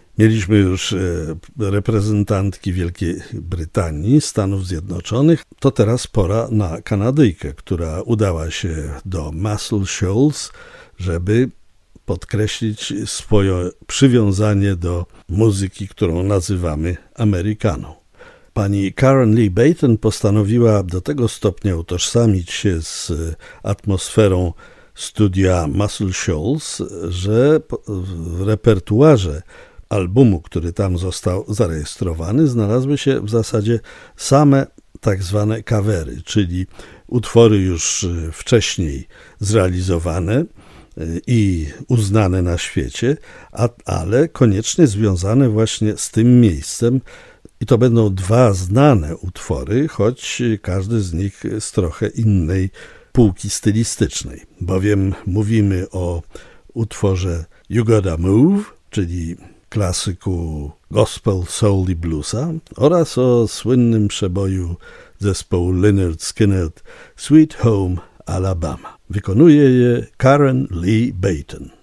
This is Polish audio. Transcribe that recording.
Mieliśmy już reprezentantki Wielkiej Brytanii, Stanów Zjednoczonych. To teraz pora na Kanadyjkę, która udała się do Muscle Shoals, żeby podkreślić swoje przywiązanie do muzyki, którą nazywamy Amerykaną. Pani Karen Lee Baton postanowiła do tego stopnia utożsamić się z atmosferą studia Muscle Shoals, że w repertuarze albumu, który tam został zarejestrowany, znalazły się w zasadzie same tak zwane covery, czyli utwory już wcześniej zrealizowane i uznane na świecie, ale koniecznie związane właśnie z tym miejscem. I to będą dwa znane utwory, choć każdy z nich z trochę innej półki stylistycznej, bowiem mówimy o utworze You Gotta Move, czyli klasyku gospel, soul i bluesa, oraz o słynnym przeboju zespołu Lynyrd Skynyrd Sweet Home Alabama. Wykonuje je Karen Lee Baton.